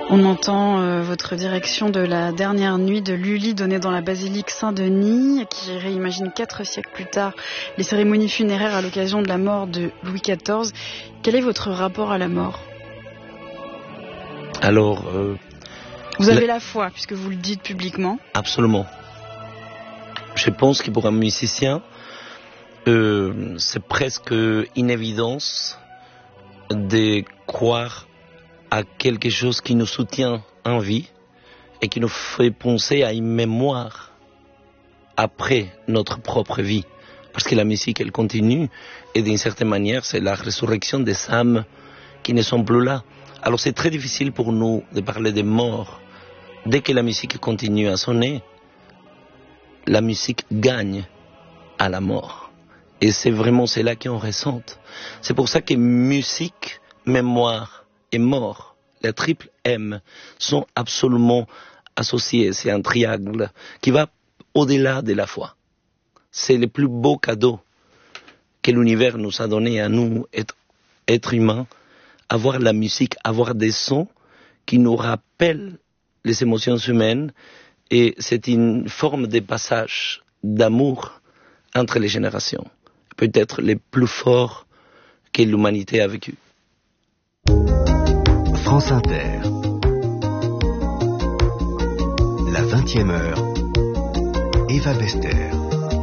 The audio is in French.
On entend votre direction de la dernière nuit de Lully donnée dans la basilique Saint-Denis, qui réimagine 4 siècles plus tard les cérémonies funéraires à l'occasion de la mort de Louis XIV. Quel est votre rapport à la mort ? Alors, vous avez la foi, puisque vous le dites publiquement. Absolument. Je pense que pour un musicien, c'est presque une évidence de croire à quelque chose qui nous soutient en vie et qui nous fait penser à une mémoire après notre propre vie. Parce que la musique, elle continue et d'une certaine manière, c'est la résurrection des âmes qui ne sont plus là. Alors c'est très difficile pour nous de parler de mort. Dès que la musique continue à sonner, la musique gagne à la mort. Et c'est vraiment cela qu'on ressent. C'est pour ça que musique, mémoire et mort, les triple M, sont absolument associés. C'est un triangle qui va au-delà de la foi. C'est le plus beau cadeau que l'univers nous a donné à nous, êtres humains, avoir la musique, avoir des sons qui nous rappellent les émotions humaines, et c'est une forme de passage d'amour entre les générations, peut-être les plus forts que l'humanité a vécu. France Inter, la 20e heure, Eva Bester.